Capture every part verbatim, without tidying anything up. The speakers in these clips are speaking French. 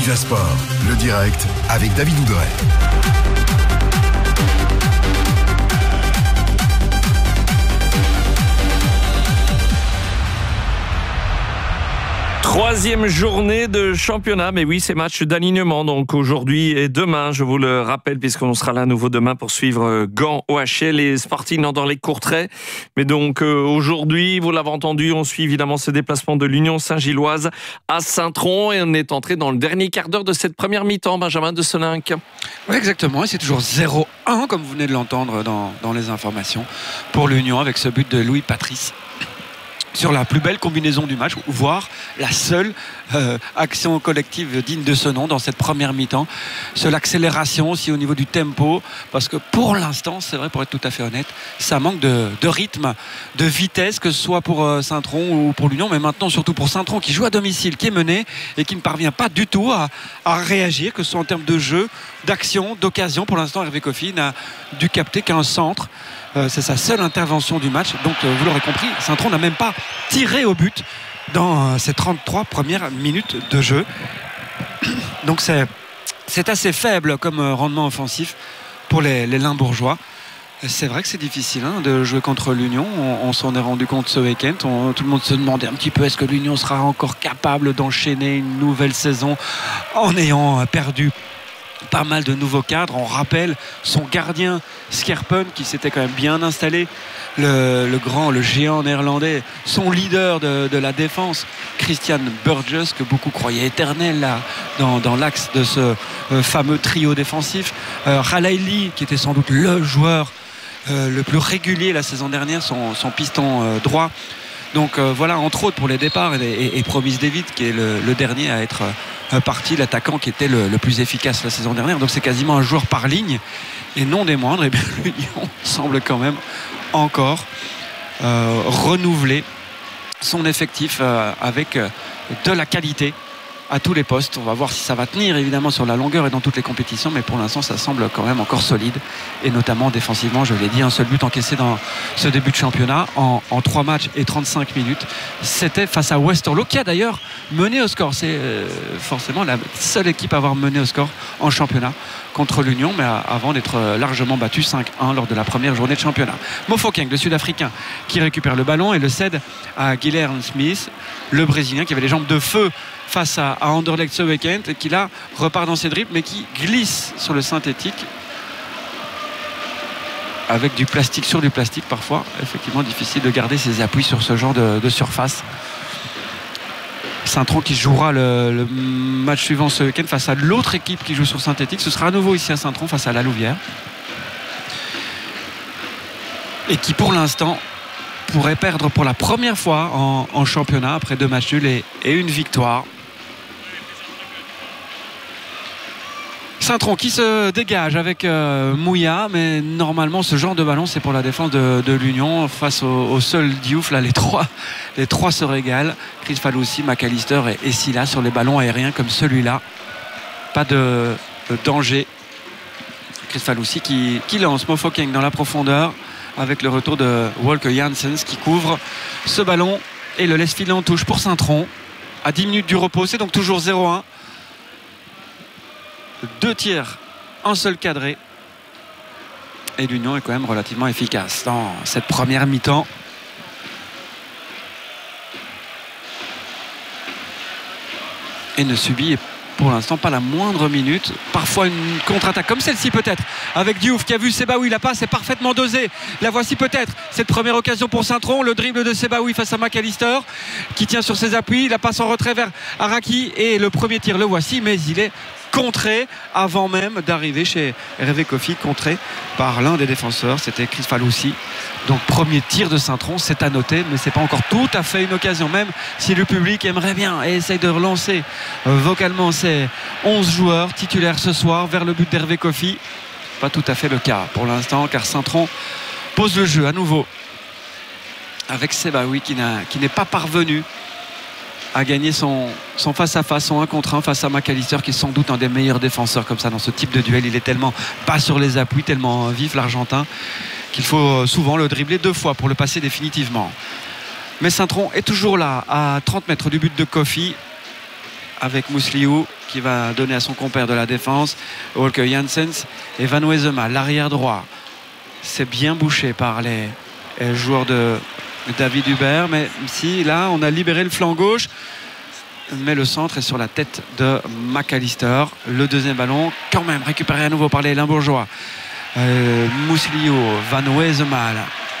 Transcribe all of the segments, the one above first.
Activia Sport, le direct avec David Ouderet. Troisième journée de championnat, mais oui, c'est match d'alignement, donc aujourd'hui et demain, je vous le rappelle, puisqu'on sera là à nouveau demain pour suivre Gand O H L et Sporting dans les Courtrai. Mais donc euh, aujourd'hui, vous l'avez entendu, on suit évidemment ce déplacement de l'Union Saint-Gilloise à Saint-Tron et on est entré dans le dernier quart d'heure de cette première mi-temps, Benjamin de Soninck. Oui, exactement, et c'est toujours zéro un, comme vous venez de l'entendre dans, dans les informations, pour l'Union, avec ce but de Louis Patrice sur la plus belle combinaison du match, voire la seule euh, action collective digne de ce nom dans cette première mi-temps. Seule accélération aussi au niveau du tempo, parce que pour l'instant, c'est vrai, pour être tout à fait honnête, ça manque de, de rythme, de vitesse, que ce soit pour euh, Saint-Tron ou pour l'Union, mais maintenant surtout pour Saint-Tron qui joue à domicile, qui est mené et qui ne parvient pas du tout à, à réagir, que ce soit en termes de jeu, d'action, d'occasion. Pour l'instant, Hervé Kofi n'a dû capter qu'un centre. Euh, c'est sa seule intervention du match, donc euh, vous l'aurez compris, Saint-Tron n'a même pas tiré au but dans euh, ces trente-trois premières minutes de jeu. Donc c'est, c'est assez faible comme euh, rendement offensif pour les, les Limbourgeois. C'est vrai que c'est difficile hein, de jouer contre l'Union, on, on s'en est rendu compte ce week-end, on, tout le monde se demandait un petit peu est-ce que l'Union sera encore capable d'enchaîner une nouvelle saison en ayant euh, perdu pas mal de nouveaux cadres. On rappelle son gardien Scherpen qui s'était quand même bien installé, le, le grand, le géant néerlandais, son leader de, de la défense Christian Burgess, que beaucoup croyaient éternel là, dans, dans l'axe de ce euh, fameux trio défensif. euh, Khalaili qui était sans doute le joueur euh, le plus régulier la saison dernière, son, son piston euh, droit. Donc euh, voilà, entre autres pour les départs, et, et, et Promise David qui est le, le dernier à être euh, parti, l'attaquant qui était le, le plus efficace la saison dernière. Donc c'est quasiment un joueur par ligne et non des moindres. Et bien l'Union semble quand même encore euh, renouveler son effectif euh, avec euh, de la qualité à tous les postes. On va voir si ça va tenir évidemment sur la longueur et dans toutes les compétitions, mais pour l'instant ça semble quand même encore solide, et notamment défensivement. Je l'ai dit, un seul but encaissé dans ce début de championnat en, en trois matchs et trente-cinq minutes, c'était face à Westerlo, qui a d'ailleurs mené au score. C'est euh, forcément la seule équipe à avoir mené au score en championnat contre l'Union, mais avant d'être largement battu cinq un lors de la première journée de championnat. Mofokeng, le Sud-Africain, qui récupère le ballon et le cède à Guilherme Smith, le Brésilien qui avait les jambes de feu face à, à Anderlecht ce week-end, et qui là repart dans ses dribbles mais qui glisse sur le synthétique avec du plastique sur du plastique. Parfois effectivement difficile de garder ses appuis sur ce genre de, de surface. Saint-Tron qui jouera le, le match suivant ce week-end face à l'autre équipe qui joue sur synthétique. Ce sera à nouveau ici à Saint-Tron face à la Louvière, et qui pour l'instant pourrait perdre pour la première fois en, en championnat après deux matchs nuls et, et une victoire. Saint-Tron qui se dégage avec euh, Mouya, mais normalement ce genre de ballon c'est pour la défense de, de l'Union face au, au seul Diouf. Là les trois, les trois se régalent, Chris Faloussi, McAllister et, et Silla sur les ballons aériens comme celui-là. Pas de, de danger. Chris Faloussi qui, qui lance Mofokeng dans la profondeur avec le retour de Walker Janssens qui couvre ce ballon et le laisse filer en touche pour Saint-Tron à dix minutes du repos. C'est donc toujours zéro un. Deux tirs, un seul cadré, et l'Union est quand même relativement efficace dans cette première mi-temps. Et ne subit pour l'instant pas la moindre minute. Parfois une contre-attaque comme celle-ci peut-être, avec Diouf qui a vu Sebaoui, la passe est parfaitement dosée. La voici peut-être, cette première occasion pour Saint-Tron, le dribble de Sebaoui face à McAllister qui tient sur ses appuis, la passe en retrait vers Araki, et le premier tir le voici, mais il est contré avant même d'arriver chez Hervé Kofi, contré par l'un des défenseurs, c'était Chris Faloussi. Donc premier tir de Saint-Tron, c'est à noter, mais c'est pas encore tout à fait une occasion, même si le public aimerait bien et essaye de relancer vocalement ses onze joueurs titulaires ce soir vers le but d'Hervé Kofi. Pas tout à fait le cas pour l'instant, car Saint-Tron pose le jeu à nouveau avec Sebaoui qui, n'a, qui n'est pas parvenu à gagner son, son face-à-face, son un contre un face à McAllister, qui est sans doute un des meilleurs défenseurs comme ça dans ce type de duel. Il est tellement bas sur les appuis, tellement vif l'Argentin, qu'il faut souvent le dribbler deux fois pour le passer définitivement. Mais Saint-Tron est toujours là à trente mètres du but de Kofi, avec Mousliou qui va donner à son compère de la défense, Walker Janssens, et Van Wesemal, l'arrière droit. C'est bien bouché par les, les joueurs de David Hubert, mais si là on a libéré le flanc gauche, mais le centre est sur la tête de McAllister. Le deuxième ballon quand même récupéré à nouveau par les Limbourgeois. euh, Mousliou, Van Wesemal,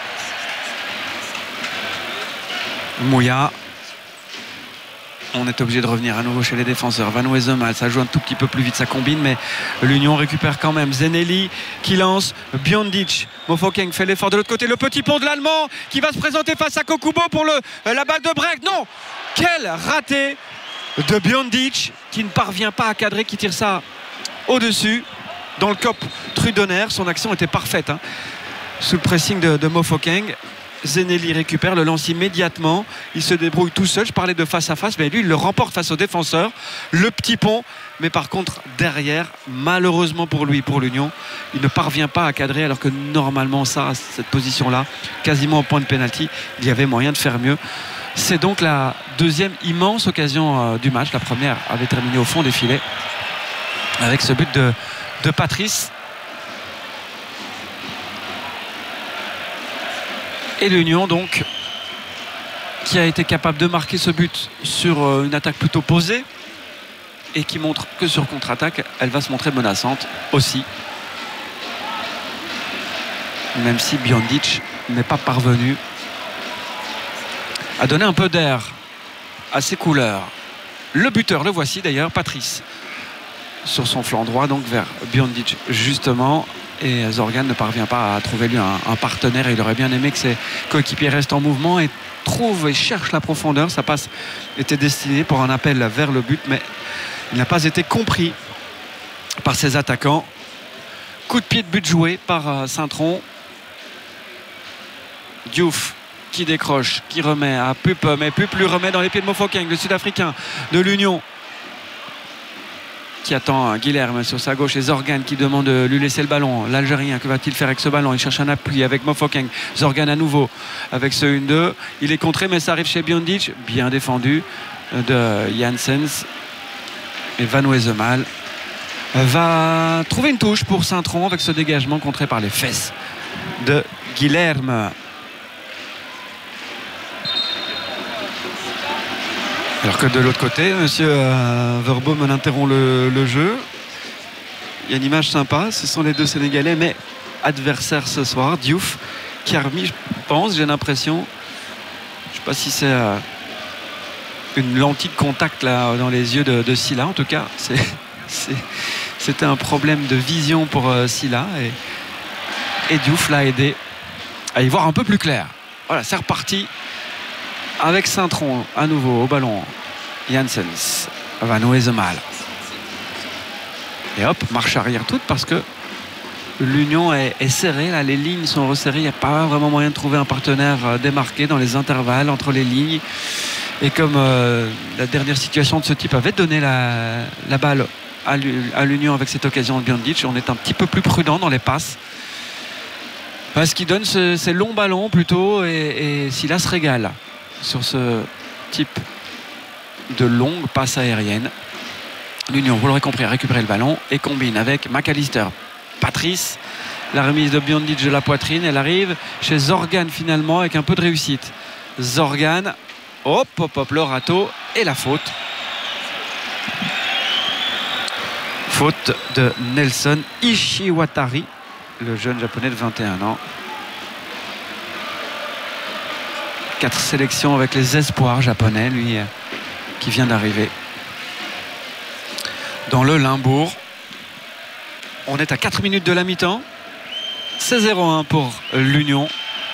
Mouya. On est obligé de revenir à nouveau chez les défenseurs. Van Wesemal, ça joue un tout petit peu plus vite, ça combine, mais l'Union récupère quand même. Zeneli qui lance, Biondic. Mofokeng fait l'effort de l'autre côté. Le petit pont de l'Allemand qui va se présenter face à Kokubo pour le, la balle de break. Non, quel raté de Biondic qui ne parvient pas à cadrer, qui tire ça au-dessus dans le cop Trudoner. Son action était parfaite hein, sous le pressing de, de Mofokeng. Zeneli récupère, le lance immédiatement, il se débrouille tout seul. Je parlais de face à face, mais lui il le remporte face au défenseur, le petit pont, mais par contre derrière, malheureusement pour lui, pour l'Union, il ne parvient pas à cadrer, alors que normalement ça, cette position là, quasiment au point de pénalty, il y avait moyen de faire mieux. C'est donc la deuxième immense occasion euh, du match. La première avait terminé au fond des filets avec ce but de, de Patrice. Et l'Union donc qui a été capable de marquer ce but sur une attaque plutôt posée et qui montre que sur contre-attaque elle va se montrer menaçante aussi, même si Biondic n'est pas parvenu à donner un peu d'air à ses couleurs. Le buteur, le voici d'ailleurs, Patrice sur son flanc droit, donc vers Biondic justement. Et Zorgan ne parvient pas à trouver lui un, un partenaire. Il aurait bien aimé que ses coéquipiers restent en mouvement et trouvent et cherchent la profondeur. Sa passe était destinée pour un appel vers le but, mais il n'a pas été compris par ses attaquants. Coup de pied de but joué par Saint-Tron. Diouf qui décroche, qui remet à Pup, mais Pup lui remet dans les pieds de Mofokeng, le Sud-Africain de l'Union, qui attend Guilherme sur sa gauche, et Zorgan qui demande de lui laisser le ballon. L'Algérien, que va-t-il faire avec ce ballon? Il cherche un appui avec Mofokeng. Zorgan à nouveau avec ce un deux. Il est contré, mais ça arrive chez Biondic. Bien défendu de Janssens. Et Van Wesemal va trouver une touche pour Saint-Tron avec ce dégagement contré par les fesses de Guilherme. Alors que de l'autre côté, monsieur euh, Verboom interrompt le, le jeu. Il y a une image sympa, ce sont les deux Sénégalais, mais adversaires ce soir. Diouf qui a remis, je pense, j'ai l'impression, je ne sais pas si c'est euh, une lentille de contact là dans les yeux de, de Silla. En tout cas, c'était un problème de vision pour euh, Silla, et, et Diouf l'a aidé à y voir un peu plus clair. Voilà, c'est reparti avec Saint-Tron à nouveau au ballon. Janssens, Van Wesemal. Et hop, marche arrière toute, parce que l'Union est, est serrée. Là, les lignes sont resserrées. Il n'y a pas vraiment moyen de trouver un partenaire euh, démarqué dans les intervalles entre les lignes. Et comme euh, la dernière situation de ce type avait donné la, la balle à l'Union avec cette occasion de Biondic, on est un petit peu plus prudent dans les passes. Parce qu'il donne ce, ces longs ballons plutôt, et, et Silla se régale sur ce type de longue passe aérienne. L'Union, vous l'aurez compris, a récupéré le ballon et combine avec McAllister. Patrice, la remise de Biondic de la poitrine, elle arrive chez Zorgan finalement avec un peu de réussite. Zorgan, hop hop hop, le râteau et la faute. Faute de Nelson Ishiwatari, le jeune japonais de vingt et un ans. Quatre sélections avec les espoirs japonais, lui qui vient d'arriver dans le Limbourg. On est à quatre minutes de la mi-temps. C'est zéro un pour l'Union,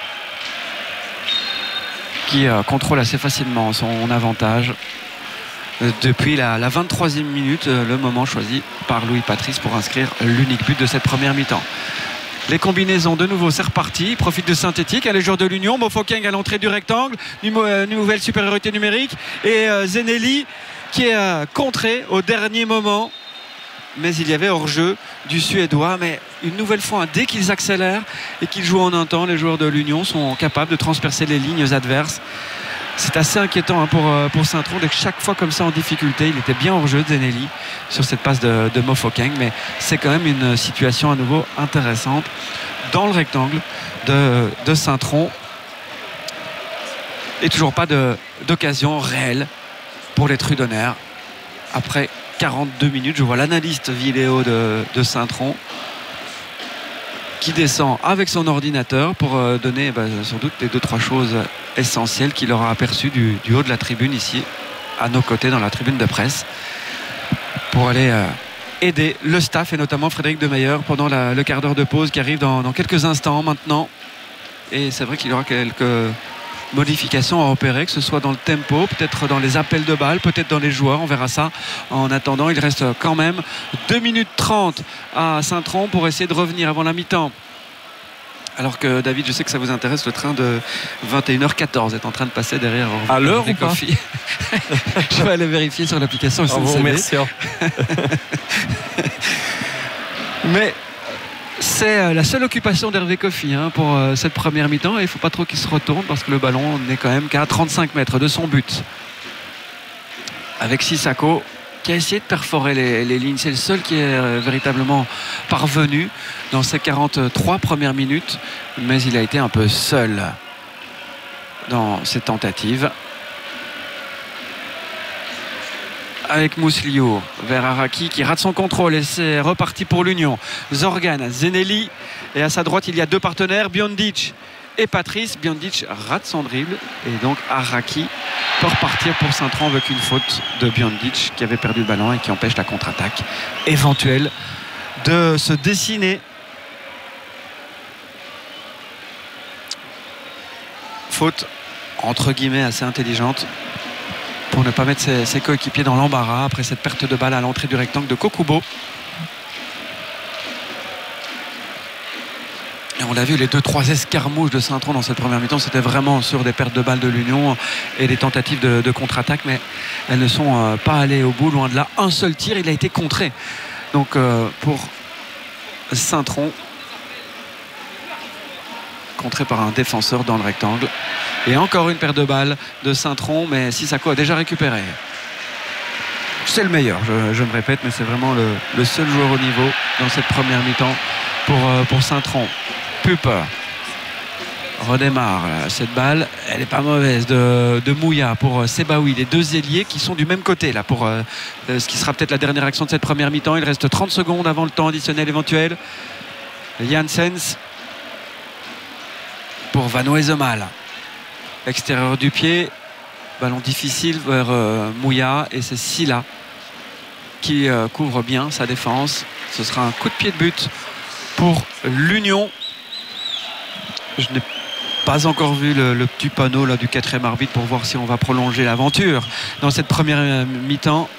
qui euh, contrôle assez facilement son avantage euh, depuis la, la vingt-troisième minute, euh, le moment choisi par Louis Patrice pour inscrire l'unique but de cette première mi-temps. Les combinaisons, de nouveau, c'est reparti. Il profite de synthétique. Les joueurs de l'Union. Mofokeng à l'entrée du rectangle. Nouvelle supériorité numérique. Et euh, Zeneli qui est euh, contré au dernier moment. Mais il y avait hors-jeu du Suédois. Mais une nouvelle fois, dès qu'ils accélèrent et qu'ils jouent en un temps, les joueurs de l'Union sont capables de transpercer les lignes adverses c'est assez inquiétant hein, pour, pour Saint-Tron. Dès que chaque fois comme ça en difficulté, il était bien hors jeu de Zenelli sur cette passe de, de Mofokeng, mais c'est quand même une situation à nouveau intéressante dans le rectangle de, de Saint-Tron, et toujours pas de, d'occasion réelle pour les Trudonnaires après quarante-deux minutes. Je vois l'analyste vidéo de, de Saint-Tron qui descend avec son ordinateur pour euh, donner bah, sans doute les deux trois choses essentielles qu'il aura aperçues du, du haut de la tribune ici à nos côtés dans la tribune de presse pour aller euh, aider le staff et notamment Frédéric Demeyer pendant la, le quart d'heure de pause qui arrive dans, dans quelques instants maintenant. Et c'est vrai qu'il y aura quelques modifications à opérer, que ce soit dans le tempo, peut-être dans les appels de balles, peut-être dans les joueurs, on verra ça. En attendant, il reste quand même deux minutes trente à Saint-Tron pour essayer de revenir avant la mi-temps. Alors que David, je sais que ça vous intéresse, le train de vingt et une heures quatorze est en train de passer derrière. À l'heure ou pas? Je vais aller vérifier sur l'application. Oh, bon, merci. Mais c'est la seule occupation d'Hervé Kofi hein, pour euh, cette première mi-temps, et il ne faut pas trop qu'il se retourne parce que le ballon n'est quand même qu'à trente-cinq mètres de son but. Avec Sissako qui a essayé de perforer les, les lignes, c'est le seul qui est euh, véritablement parvenu dans ces quarante-trois premières minutes, mais il a été un peu seul dans ces tentatives. Avec Mousliou vers Araki qui rate son contrôle et c'est reparti pour l'Union. Zorgan, Zenelli, et à sa droite il y a deux partenaires, Biondic et Patrice. Biondic rate son dribble et donc Araki peut repartir pour Saint-Tron avec une faute de Biondic qui avait perdu le ballon et qui empêche la contre-attaque éventuelle de se dessiner. Faute entre guillemets assez intelligente pour ne pas mettre ses, ses coéquipiers dans l'embarras après cette perte de balle à l'entrée du rectangle de Kokubo. Et on l'a vu, les deux trois escarmouches de Saint-Tron dans cette première mi-temps, c'était vraiment sur des pertes de balles de l'Union et des tentatives de, de contre-attaque, mais elles ne sont euh, pas allées au bout, loin de là. Un seul tir, il a été contré. Donc euh, pour Saint-Tron, contré par un défenseur dans le rectangle. Et encore une paire de balles de Saint-Tron, mais Sissako a déjà récupéré. C'est le meilleur, je, je me répète, mais c'est vraiment le, le seul joueur au niveau dans cette première mi-temps pour, euh, pour Saint-Tron. Pupe redémarre cette balle, elle n'est pas mauvaise de, de Mouya pour euh, Sebaoui, les deux ailiers qui sont du même côté là pour euh, ce qui sera peut-être la dernière action de cette première mi-temps. Il reste trente secondes avant le temps additionnel éventuel. Janssens pour Van Wesemal, extérieur du pied, ballon difficile vers euh, Mouya, et c'est Silla qui euh, couvre bien sa défense. Ce sera un coup de pied de but pour l'Union. Je n'ai pas encore vu le, le petit panneau là, du quatrième arbitre pour voir si on va prolonger l'aventure dans cette première euh, mi-temps.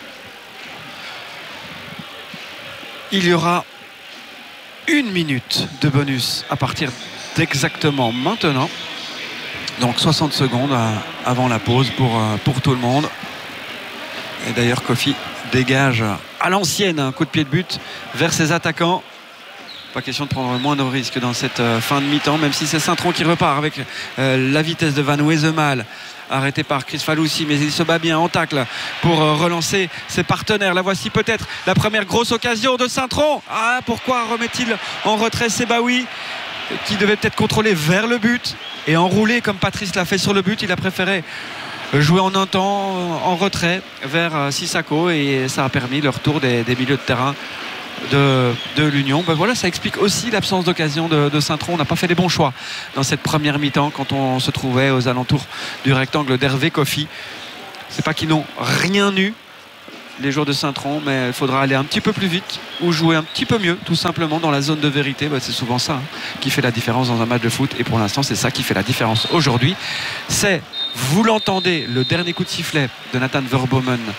Il y aura une minute de bonus à partir d'exactement maintenant. Donc soixante secondes avant la pause pour, pour tout le monde. Et d'ailleurs Kofi dégage à l'ancienne un coup de pied de but vers ses attaquants. Pas question de prendre moins de risques dans cette fin de mi-temps, même si c'est Saint-Tron qui repart avec euh, la vitesse de Van Wesemal, arrêté par Chris Faloussi, mais il se bat bien en tacle pour euh, relancer ses partenaires. La voici peut-être la première grosse occasion de Saint-Tron. Ah, pourquoi remet-il en retrait Sebaoui, qui devait peut-être contrôler vers le but et enrouler comme Patrice l'a fait sur le but? Il a préféré jouer en un temps en retrait vers Sissako, et ça a permis le retour des, des milieux de terrain de, de l'Union. Ben voilà, ça explique aussi l'absence d'occasion de, de Saint-Tron. On n'a pas fait les bons choix dans cette première mi-temps quand on se trouvait aux alentours du rectangle d'Hervé Kofi. C'est pas qu'ils n'ont rien eu, les joueurs de Saint-Tron, mais il faudra aller un petit peu plus vite ou jouer un petit peu mieux, tout simplement dans la zone de vérité. Ben, c'est souvent ça hein, qui fait la différence dans un match de foot, et pour l'instant c'est ça qui fait la différence aujourd'hui. C'est, vous l'entendez, le dernier coup de sifflet de Nathan Verbomen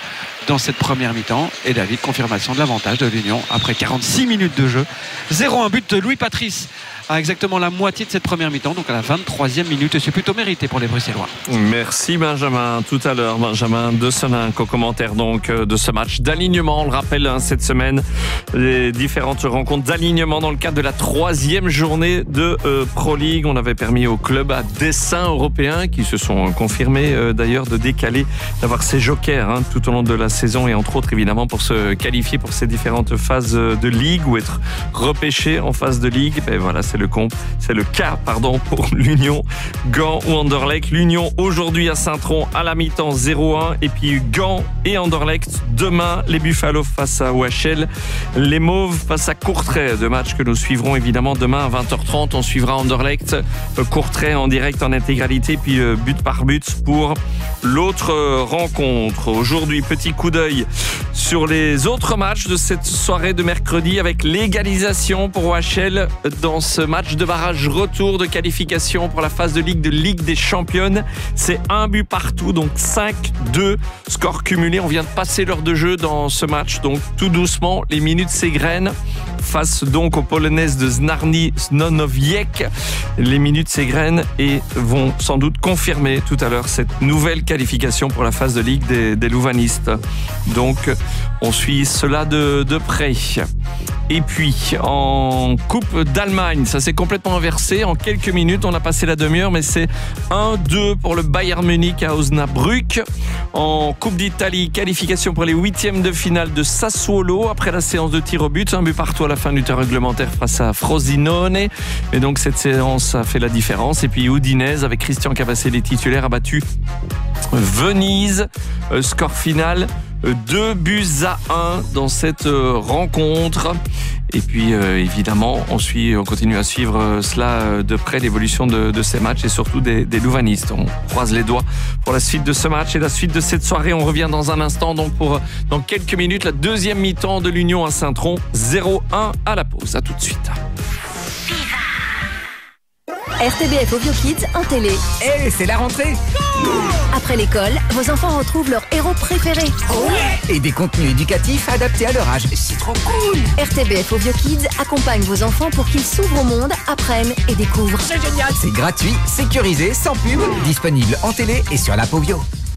dans cette première mi-temps. Et David, confirmation de l'avantage de l'Union après quarante-six minutes de jeu. zéro un but de Louis Patrice à exactement la moitié de cette première mi-temps, donc à la vingt-troisième minute, et c'est plutôt mérité pour les Bruxellois. Merci Benjamin. Tout à l'heure, Benjamin de Senin, co-commentaire donc de ce match d'alignement. On le rappelle, hein, cette semaine, les différentes rencontres d'alignement dans le cadre de la troisième journée de euh, Pro League. On avait permis aux clubs à dessein européens, qui se sont confirmés euh, d'ailleurs, de décaler, d'avoir ces jokers hein, tout au long de la saison, et entre autres évidemment pour se qualifier pour ces différentes phases de Ligue ou être repêché en phase de Ligue. Ben voilà, c'est le comp, c'est le cas pardon pour l'Union, Gand ou Anderlecht. L'Union aujourd'hui à Saint-Tron à la mi-temps zéro un, et puis Gand et Anderlecht demain, les Buffalo face à O H L, les Mauves face à Courtrai, deux matchs que nous suivrons évidemment demain à vingt heures trente. On suivra Anderlecht, Courtrai en direct en intégralité, puis but par but pour l'autre rencontre. Aujourd'hui, petit coup d'œil sur les autres matchs de cette soirée de mercredi, avec l'égalisation pour O H L dans ce match de barrage retour de qualification pour la phase de Ligue de Ligue des Championnes. C'est un but partout, donc cinq deux score cumulé. On vient de passer l'heure de jeu dans ce match, donc tout doucement les minutes s'égrènent face donc aux Polonaises de Znarny Snonowiec. Les minutes s'égrènent et vont sans doute confirmer tout à l'heure cette nouvelle qualification pour la phase de Ligue des, des Louvanistes. Donc on suit cela de, de près. Et puis en Coupe d'Allemagne, ça s'est complètement inversé. En quelques minutes, on a passé la demi-heure, mais c'est un deux pour le Bayern Munich à Osnabrück. En Coupe d'Italie, qualification pour les huitièmes de finale de Sassuolo après la séance de tir au but. Un but partout à la fin du temps réglementaire face à Frosinone. Et donc cette séance a fait la différence. Et puis Udinese avec Christian Cavacelli titulaire a battu Venise. Score final deux buts à un dans cette rencontre. Et puis euh, évidemment on, suit, on continue à suivre cela de près, l'évolution de, de ces matchs et surtout des, des Louvanistes. On croise les doigts pour la suite de ce match et la suite de cette soirée. On revient dans un instant, donc pour dans quelques minutes, la deuxième mi-temps de l'Union à Saint-Tron, zéro un à la pause. À tout de suite. R T B F Ovio Kids en télé. Eh, hey, c'est la rentrée. Après l'école, vos enfants retrouvent leur héros préféré. Ouais. Et des contenus éducatifs adaptés à leur âge. C'est trop cool. R T B F Ovio Kids accompagne vos enfants pour qu'ils s'ouvrent au monde, apprennent et découvrent. C'est génial. C'est gratuit, sécurisé, sans pub. Disponible en télé et sur l'app Ovio.